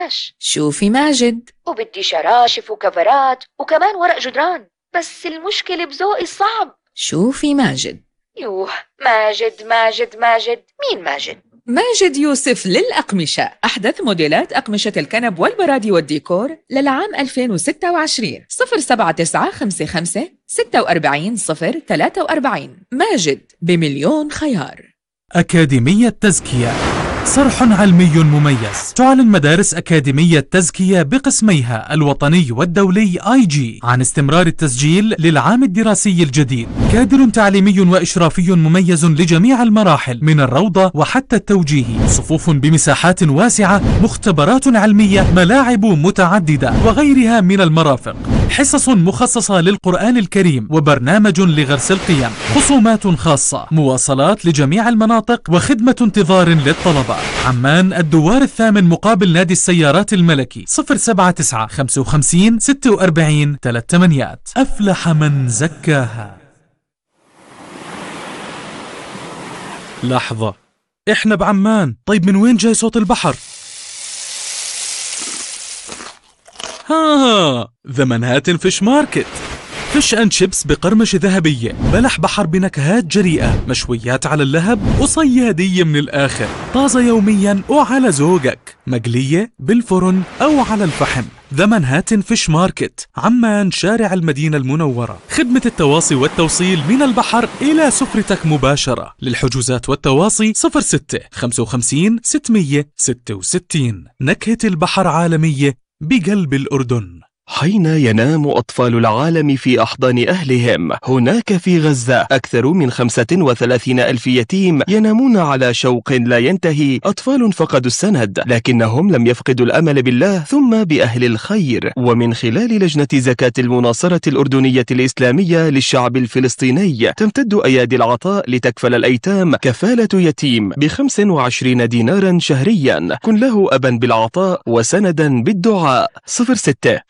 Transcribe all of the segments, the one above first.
شوفي ماجد. وبدي شراشف وكفرات وكمان ورق جدران، بس المشكلة بذوقي الصعب. شوفي ماجد. يوه، ماجد ماجد ماجد، مين ماجد؟ ماجد يوسف للأقمشة، أحدث موديلات أقمشة الكنب والبرادي والديكور للعام 2026. 07955 46 043. ماجد بمليون خيار. أكاديمية تزكية، صرح علمي مميز. تعلن مدارس أكاديمية تزكية بقسميها الوطني والدولي IG عن استمرار التسجيل للعام الدراسي الجديد. كادر تعليمي وإشرافي مميز لجميع المراحل من الروضة وحتى التوجيهي، صفوف بمساحات واسعة، مختبرات علمية، ملاعب متعددة وغيرها من المرافق، حصص مخصصة للقرآن الكريم وبرنامج لغرس القيم، خصومات خاصة، مواصلات لجميع المناطق وخدمة انتظار للطلبة. عمان الدوار الثامن مقابل نادي السيارات الملكي. 079 55 46 38. أفلح من زكاها. لحظة، إحنا بعمان، طيب من وين جاي صوت البحر؟ ذا منهاتن فيش ماركت. فيش اند شيبس بقرمشة ذهبية، بلح بحر بنكهات جريئة، مشويات على اللهب وصيادية من الآخر، طازة يوميا وعلى ذوقك، مقلية بالفرن أو على الفحم. ذا منهاتن فيش ماركت، عمان، شارع المدينة المنورة. خدمة التواصي والتوصيل من البحر إلى سفرتك مباشرة. للحجوزات والتواصي 06 55 666. نكهة البحر عالمية بقلب الأردن. حين ينام أطفال العالم في أحضان أهلهم، هناك في غزة أكثر من 35 ألف يتيم ينامون على شوق لا ينتهي. أطفال فقدوا السند، لكنهم لم يفقدوا الأمل بالله ثم بأهل الخير. ومن خلال لجنة زكاة المناصرة الأردنية الإسلامية للشعب الفلسطيني، تمتد أيادي العطاء لتكفل الأيتام كفالة يتيم ب25 دينارا شهريا. كن له أبا بالعطاء وسندا بالدعاء. 06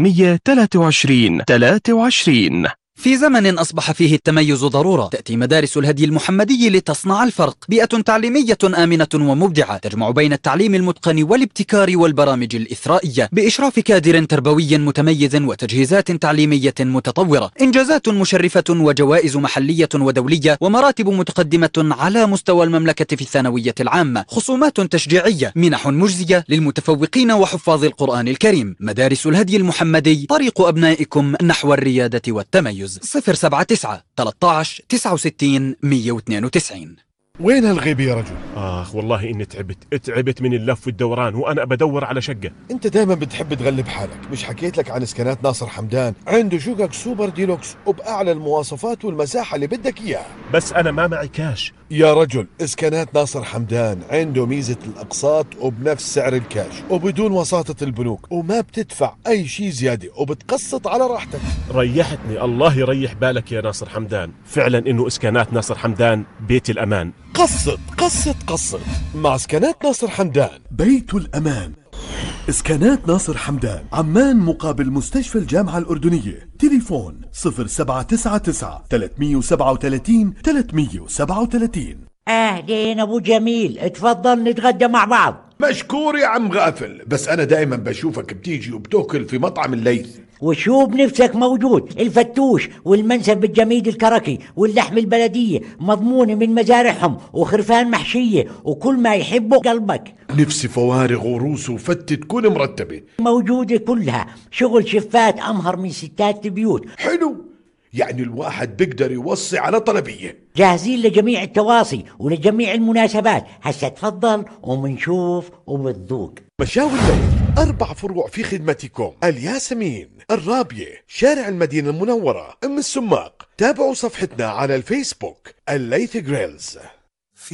523 23. في زمن أصبح فيه التميز ضرورة، تأتي مدارس الهدي المحمدي لتصنع الفرق. بيئة تعليمية آمنة ومبدعة تجمع بين التعليم المتقن والابتكار والبرامج الإثرائية، بإشراف كادر تربوي متميز وتجهيزات تعليمية متطورة. إنجازات مشرفة وجوائز محلية ودولية ومراتب متقدمة على مستوى المملكة في الثانوية العامة. خصومات تشجيعية، منح مجزية للمتفوقين وحفاظ القرآن الكريم. مدارس الهدي المحمدي، طريق أبنائكم نحو الريادة والتميز. 079 13 69 192. وين هالغيبة يا رجل؟ والله إني تعبت من اللف والدوران، وأنا بدور على شقة. أنت دايما بتحب تغلب حالك. مش حكيت لك عن اسكانات ناصر حمدان؟ عنده شقق سوبر ديلوكس وبأعلى المواصفات والمساحة اللي بدك إياها. بس أنا ما معي كاش يا رجل، اسكانات ناصر حمدان عنده ميزة الأقساط وبنفس سعر الكاش وبدون وساطة البنوك، وما بتدفع أي شيء زيادة وبتقسط على راحتك. ريحتني، الله يريح بالك يا ناصر حمدان. فعلا إنه اسكانات ناصر حمدان بيت الأمان. قسط قسط قسط مع اسكانات ناصر حمدان، بيت الأمان. اسكانات ناصر حمدان، عمان مقابل مستشفى الجامعة الأردنية. تليفون 0799 337 337. أهلين أبو جميل، اتفضل نتغدى مع بعض. مشكور يا عم غافل، بس أنا دايما بشوفك بتيجي وبتاكل في مطعم الليث. وشو بنفسك موجود، الفتوش والمنسف بالجميد الكركي واللحم البلدية مضمونة من مزارعهم وخرفان محشية وكل ما يحبه قلبك. نفسي فوارغ وروس وفتة تكون مرتبة موجودة كلها، شغل شفات أمهر من ستات البيوت. حلو، يعني الواحد بيقدر يوصي على طلبية. جاهزين لجميع التواصي ولجميع المناسبات. هسا تفضل ومنشوف وبتذوق. مشاوي الليث 4 فروع في خدمتكم: الياسمين، الرابية، شارع المدينة المنورة، أم السماق. تابعوا صفحتنا على الفيسبوك الليث جريلز.